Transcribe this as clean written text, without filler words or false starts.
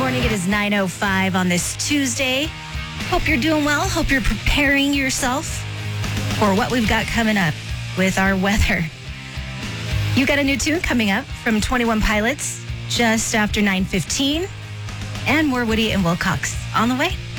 morning. It is 9:05 on this Tuesday. Hope you're doing well. Hope you're preparing yourself for what we've got coming up with our weather. You got a new tune coming up from 21 Pilots just after 9:15. And more Woody and Wilcox on the way.